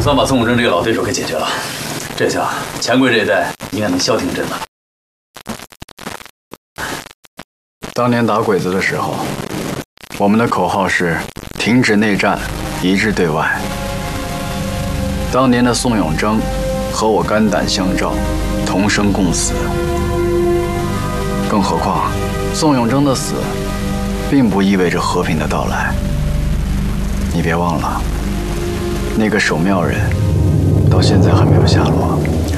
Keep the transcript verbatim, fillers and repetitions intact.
算把宋永贞这个老对手给解决了。这下钱贵这一代应该能消停阵了。 当年打鬼子的时候，我们的口号是停止内战，一致对外。当年的宋永贞和我肝胆相照，同生共死。更何况，宋永贞的死，并不意味着和平的到来。你别忘了，那个守庙人，到现在还没有下落。